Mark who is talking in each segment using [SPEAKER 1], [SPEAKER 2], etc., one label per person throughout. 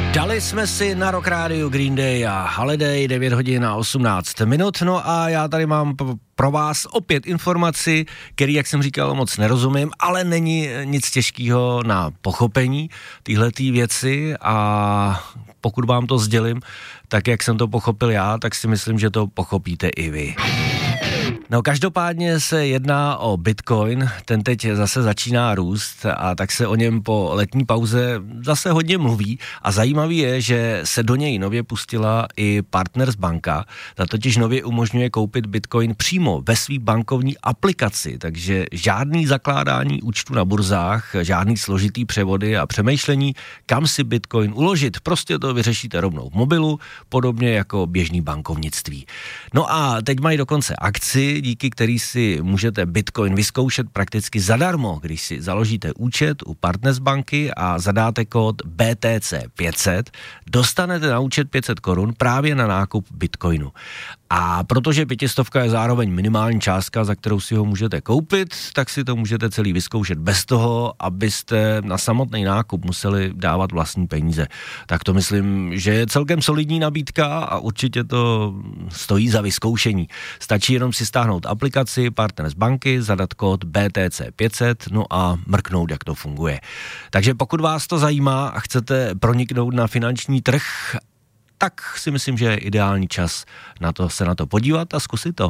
[SPEAKER 1] Dali jsme si na Rock Radio Green Day a Holiday 9 hodin a 18 minut, no a já tady mám pro vás opět informaci, který, jak jsem říkal, moc nerozumím, ale není nic těžkého na pochopení téhletý věci a pokud vám to sdělím, tak jak jsem to pochopil já, tak si myslím, že to pochopíte i vy. No každopádně se jedná o Bitcoin, ten teď zase začíná růst a tak se o něm po letní pauze zase hodně mluví a zajímavý je, že se do něj nově pustila i Partners banka, ta totiž nově umožňuje koupit Bitcoin přímo ve své bankovní aplikaci, takže žádný zakládání účtu na burzách, žádný složitý převody a přemýšlení, kam si Bitcoin uložit, prostě to vyřešíte rovnou v mobilu, podobně jako běžný bankovnictví. No a teď mají dokonce akci, díky který si můžete Bitcoin vyzkoušet prakticky zadarmo, když si založíte účet u Partners banky a zadáte kód BTC500, dostanete na účet 500 korun právě na nákup Bitcoinu. A protože 500 je zároveň minimální částka, za kterou si ho můžete koupit, tak si to můžete celý vyzkoušet bez toho, abyste na samotný nákup museli dávat vlastní peníze. Tak to myslím, že je celkem solidní nabídka a určitě to stojí za vyzkoušení. Stačí jenom si stáhnout aplikaci Partners banky, zadat kód BTC500, no a mrknout, jak to funguje. Takže pokud vás to zajímá a chcete proniknout na finanční trh, tak si myslím, že je ideální čas se na to podívat a zkusit to.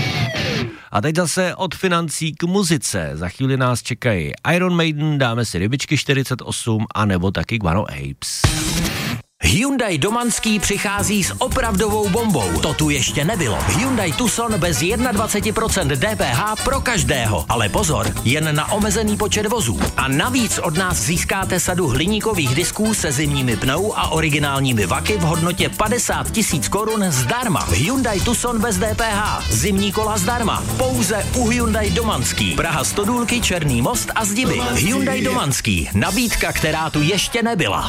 [SPEAKER 1] A teď zase od financí k muzice. Za chvíli nás čekají Iron Maiden, dáme si Rybičky 48 a nebo taky Guano Apes.
[SPEAKER 2] Hyundai Domanský přichází s opravdovou bombou. To tu ještě nebylo. Hyundai Tucson bez 21% DPH pro každého. Ale pozor, jen na omezený počet vozů. A navíc od nás získáte sadu hliníkových disků se zimními pnou a originálními vaky v hodnotě 50 000 korun zdarma. Hyundai Tucson bez DPH. Zimní kola zdarma. Pouze u Hyundai Domanský. Praha Stodůlky, Černý most a Zdiby. Hyundai Domanský. Nabídka, která tu ještě nebyla.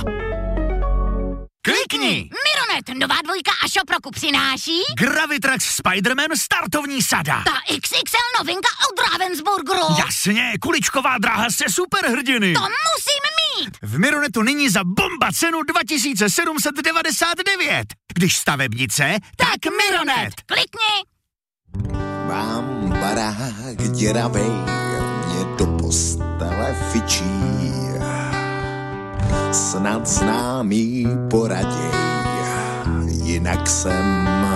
[SPEAKER 3] Klikni!
[SPEAKER 4] Mironet, nová dvojka a Shop roku přináší
[SPEAKER 3] Gravitrax Spider-Man startovní sada.
[SPEAKER 4] ta XXL novinka od Ravensburgeru.
[SPEAKER 3] Jasně, kuličková dráha se superhrdiny.
[SPEAKER 4] To musím mít.
[SPEAKER 3] V Mironetu nyní za bomba cenu 2799. Když stavebnice, tak Mironet.
[SPEAKER 4] Klikni.
[SPEAKER 5] Mám barák děravej, mě do postele fičí. Snad známý poraděj, jinak jsem